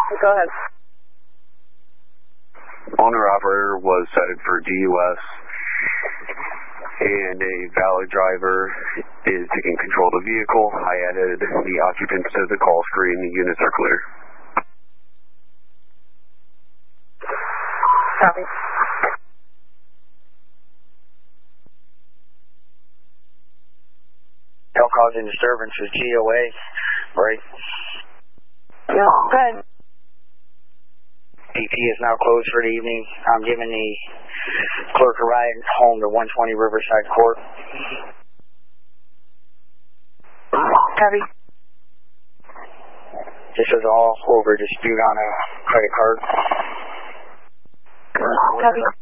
Go ahead. Owner-operator was cited for DUS, and a valid driver is taking control of the vehicle. I added the occupants to the call screen. The units are clear. Copy. No causing disturbance with GOA. Break. Yeah, go ahead. DP is now closed for the evening. I'm giving the clerk a ride home to 120 Riverside Court. Copy. This is all over dispute on a credit card. Copy.